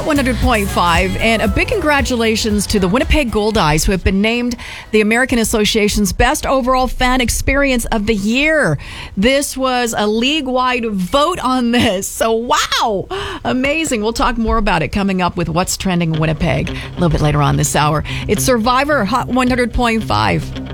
100.5, and a big congratulations to the Winnipeg Goldeyes, who have been named the American Association's Best Overall Fan Experience of the Year. This was a league-wide vote on this, so wow, amazing. We'll talk more about it coming up with What's Trending in Winnipeg a little bit later on this hour. It's Survivor Hot 100.5.